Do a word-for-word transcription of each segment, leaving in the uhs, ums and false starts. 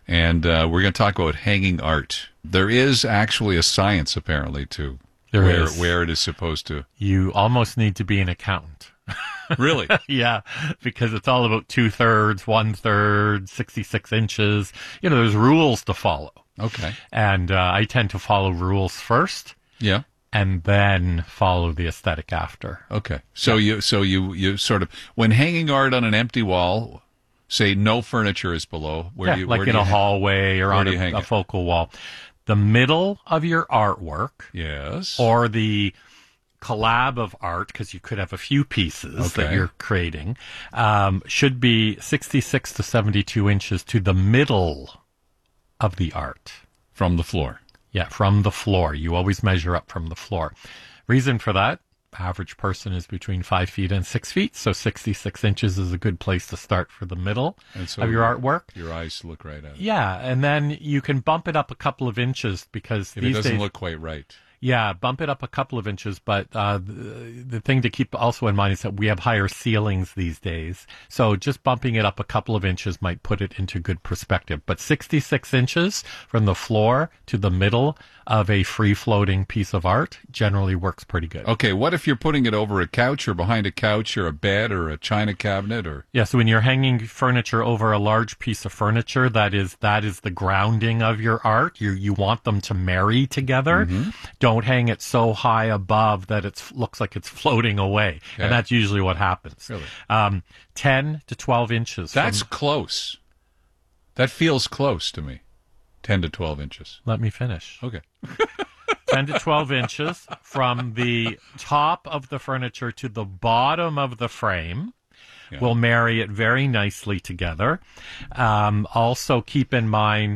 And uh, we're going to talk about hanging art. There is actually a science, apparently, to there where, is. where it is supposed to. You almost need to be an accountant. Really? Yeah, because it's all about two-thirds, one-third, sixty-six inches. You know, there's rules to follow. Okay. And uh, I tend to follow rules first. Yeah. And then follow the aesthetic after. Okay. So yeah. you so you, you sort of, when hanging art on an empty wall, say no furniture is below, where yeah, do you, like where in do you a hang? hallway or Where on do you a, hang a it? focal wall. The middle of your artwork. Yes. Or the collab of art, because you could have a few pieces Okay. that you're creating, um, should be sixty-six to seventy-two inches to the middle of the art. From the floor. Yeah, from the floor. You always measure up from the floor. Reason for that, average person is between five feet and six feet, so sixty-six inches is a good place to start for the middle And so of your artwork. Your eyes look right at it. Yeah, and then you can bump it up a couple of inches because If these it doesn't days, look quite right. yeah, bump it up a couple of inches. But uh, the, the thing to keep also in mind is that we have higher ceilings these days, so just bumping it up a couple of inches might put it into good perspective. But sixty-six inches from the floor to the middle of a free-floating piece of art generally works pretty good. Okay, what if you're putting it over a couch or behind a couch or a bed or a china cabinet or... Yeah, so when you're hanging furniture over a large piece of furniture, that is that is the grounding of your art. You you want them to marry together. Mm-hmm. Don't hang it so high above that it looks like it's floating away. Okay. And that's usually what happens. Really? Um, ten to twelve inches. That's from, close. That feels close to me. ten to twelve inches. let me finish. Okay. ten to twelve inches from the top of the furniture to the bottom of the frame. Yeah. Will marry it very nicely together. Um, also, keep in mind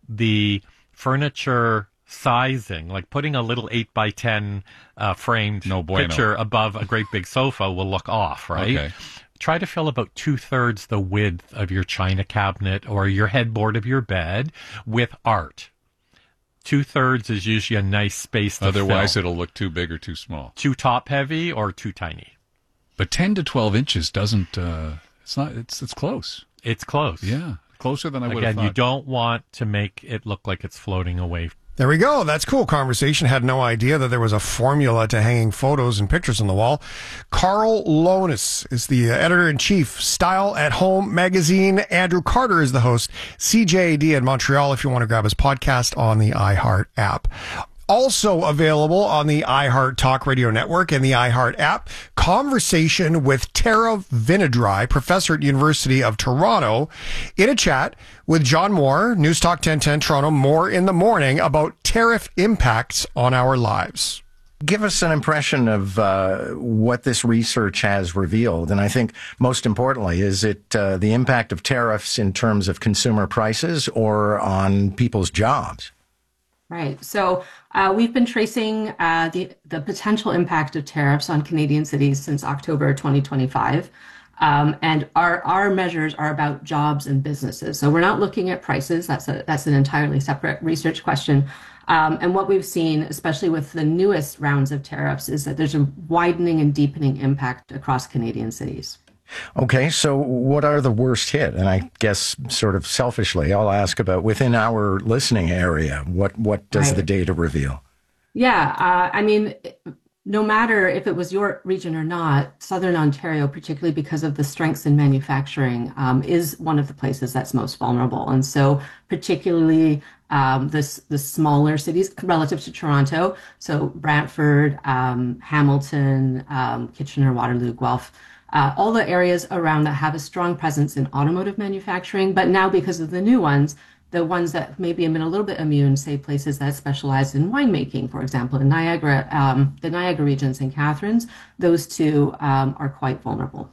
the furniture sizing, like putting a little eight by ten uh, framed No bueno. picture above a great big sofa will look off, right? Okay. Try to fill about two-thirds the width of your china cabinet or your headboard of your bed with art. Two-thirds is usually a nice space to Otherwise, fill. it'll look too big or too small. Too top-heavy or too tiny. But ten to twelve inches doesn't, uh, it's not, it's it's close. It's close. Yeah, closer than I would have Again, thought. you don't want to make it look like it's floating away. There we go. That's cool conversation. Had no idea that there was a formula to hanging photos and pictures on the wall. Carl Lonis is the editor-in-chief, Style at Home magazine. Andrew Carter is the host, C J A D in Montreal, if you want to grab his podcast on the iHeart app. Also available on the iHeart Talk Radio Network and the iHeart app, conversation with Tara Vinodry, professor at University of Toronto, in a chat with John Moore, News Talk ten ten Toronto, more in the morning about tariff impacts on our lives. Give us an impression of uh, what this research has revealed. And I think most importantly, is it uh, the impact of tariffs in terms of consumer prices or on people's jobs? Right. So uh, we've been tracing uh, the, the potential impact of tariffs on Canadian cities since October twenty twenty-five. Um, and our, our measures are about jobs and businesses. So we're not looking at prices. That's a, that's an entirely separate research question. Um, and what we've seen, especially with the newest rounds of tariffs, is that there's a widening and deepening impact across Canadian cities. Okay, so what are the worst hit? And I guess sort of selfishly, I'll ask about within our listening area, what, what does Right. the data reveal? Yeah, uh, I mean, no matter if it was your region or not, Southern Ontario, particularly because of the strengths in manufacturing, um, is one of the places that's most vulnerable. And so particularly um, the, the smaller cities relative to Toronto, so Brantford, um, Hamilton, um, Kitchener, Waterloo, Guelph, Uh, all the areas around that have a strong presence in automotive manufacturing, but now because of the new ones, the ones that maybe have been a little bit immune, say places that specialize in winemaking, for example, in Niagara, um, the Niagara region, Saint Catharines, those two um, are quite vulnerable.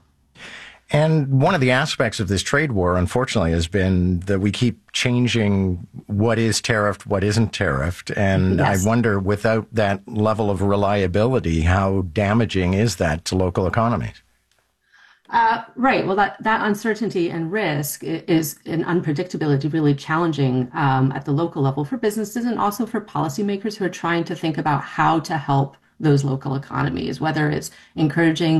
And one of the aspects of this trade war, unfortunately, has been that we keep changing what is tariffed, what isn't tariffed. And Yes. I wonder, without that level of reliability, how damaging is that to local economies? Uh, right. Well, that, that uncertainty and risk i- is an unpredictability really challenging um, at the local level for businesses and also for policymakers who are trying to think about how to help those local economies, whether it's encouraging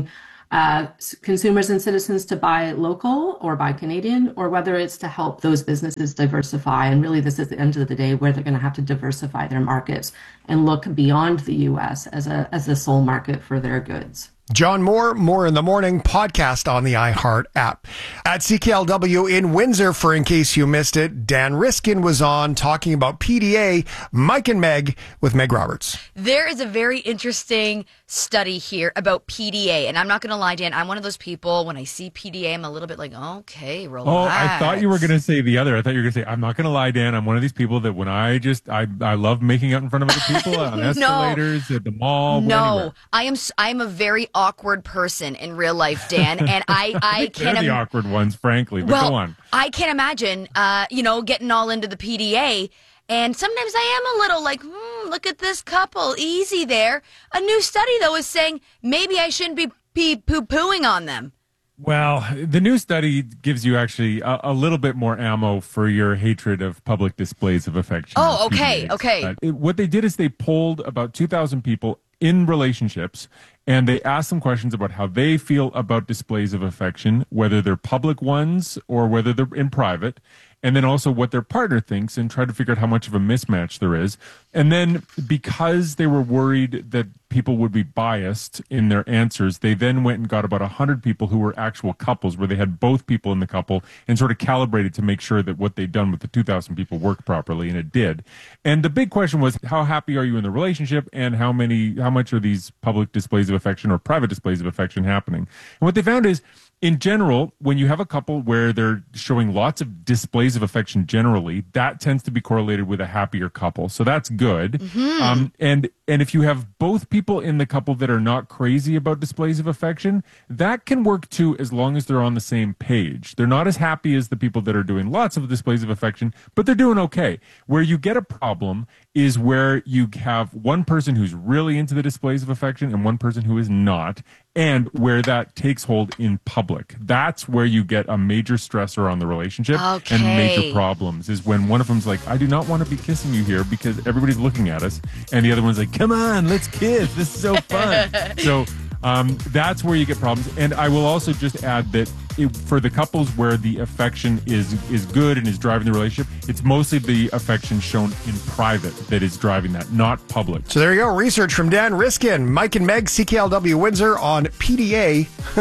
uh, consumers and citizens to buy local or buy Canadian, or whether it's to help those businesses diversify. And really, this is the end of the day where they're going to have to diversify their markets and look beyond the U S as a as the sole market for their goods. John Moore, More in the Morning podcast on the iHeart app. At C K L W in Windsor, for in case you missed it, Dan Riskin was on talking about P D A, Mike and Meg with Meg Roberts. There is a very interesting study here about P D A. And I'm not going to lie, Dan, I'm one of those people, when I see P D A, I'm a little bit like, okay, relax. Oh, I thought you were going to say the other. I thought you were going to say, I'm not going to lie, Dan. I'm one of these people that when I just, I, I love making out in front of other people on escalators, no. at the mall. No, anywhere. I am, I am a very awkward person in real life, Dan, and I, I can't. They're the awkward ones, frankly. But well, go on. I can't imagine, uh, you know, getting all into the P D A. And sometimes I am a little like, hmm, look at this couple, easy there. A new study, though, is saying maybe I shouldn't be, be poo-pooing on them. Well, the new study gives you actually a, a little bit more ammo for your hatred of public displays of affection. Oh, okay, P D As. okay. Uh, it, what they did is they polled about two thousand people in relationships, and they asked them questions about how they feel about displays of affection, whether they're public ones or whether they're in private, and then also what their partner thinks, and try to figure out how much of a mismatch there is. And then because they were worried that people would be biased in their answers, they then went and got about one hundred people who were actual couples, where they had both people in the couple and sort of calibrated to make sure that what they'd done with the two thousand people worked properly, and it did. And the big question was, how happy are you in the relationship, and how many, how much are these public displays of affection or private displays of affection happening? And what they found is, in general, when you have a couple where they're showing lots of displays of affection generally, that tends to be correlated with a happier couple. So that's good. Mm-hmm. Um, and and if you have both people in the couple that are not crazy about displays of affection, that can work too, as long as they're on the same page. They're not as happy as the people that are doing lots of displays of affection, but they're doing okay. Where you get a problem is where you have one person who's really into the displays of affection and one person who is not, and where that takes hold in public. That's where you get a major stressor on the relationship okay. and major problems, is when one of them's like, I do not want to be kissing you here because everybody's looking at us, and the other one's like, come on, let's kiss, this is so fun. So um, that's where you get problems. And I will also just add that it, for the couples where the affection is is good and is driving the relationship, it's mostly the affection shown in private that is driving that, not public. So there you go. Research from Dan Riskin, Mike and Meg, C K L W Windsor on P D A.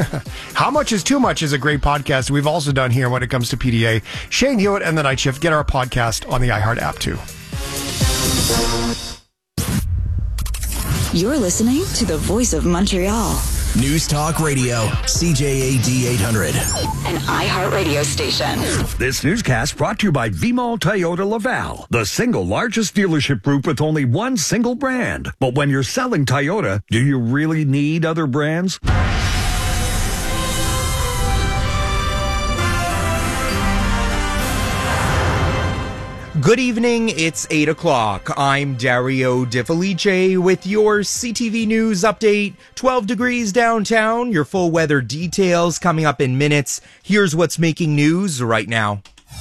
How Much is Too Much is a great podcast we've also done here when it comes to P D A. Shane Hewitt and The Night Shift. Get our podcast on the iHeart app too. You're listening to the Voice of Montreal. News Talk Radio, C J A D eight hundred. An iHeart radio station. This newscast brought to you by V-Mall Toyota Laval, the single largest dealership group with only one single brand. But when you're selling Toyota, do you really need other brands? Good evening, it's eight o'clock. I'm Dario De Felice with your C T V News update. twelve degrees downtown, your full weather details coming up in minutes. Here's what's making news right now.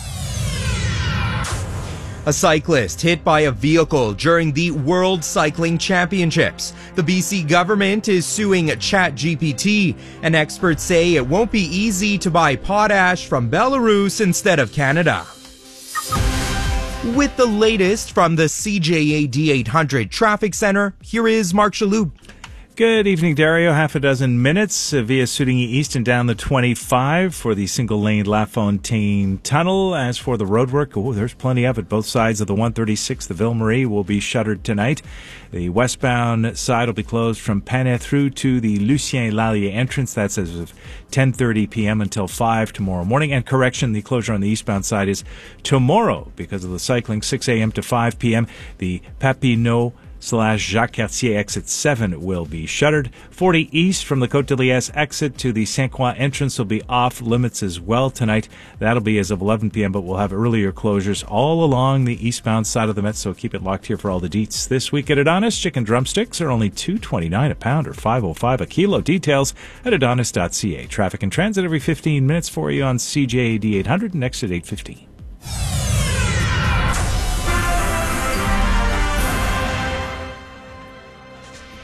A cyclist hit by a vehicle during the World Cycling Championships. The B C government is suing ChatGPT, and experts say it won't be easy to buy potash from Belarus instead of Canada. With the latest from the C J A D eight hundred Traffic Center, here is Mark Shalhoub. Good evening, Dario. Half a dozen minutes uh, via Soutigny East and down the twenty-five for the single-lane LaFontaine Tunnel. As for the roadwork, oh, there's plenty of it. Both sides of the one thirty-six, the Ville Marie, will be shuttered tonight. The westbound side will be closed from Panay through to the Lucien Lallier entrance. That's as of ten thirty p.m. until five tomorrow morning. And correction, the closure on the eastbound side is tomorrow because of the cycling, six a.m. to five p.m. The Papineau slash Jacques Cartier exit seven will be shuttered. forty east from the Côte de Liesse exit to the Saint Croix entrance will be off limits as well tonight. That'll be as of eleven p.m., but we'll have earlier closures all along the eastbound side of the Met, so keep it locked here for all the deets. This week at Adonis, chicken drumsticks are only two twenty-nine a pound or five oh five a kilo. Details at adonis dot c a. Traffic and transit every fifteen minutes for you on C J A D eight hundred, next at eight fifteen.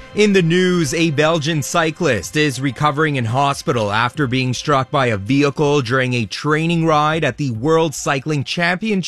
In the news, a Belgian cyclist is recovering in hospital after being struck by a vehicle during a training ride at the World Cycling Championship.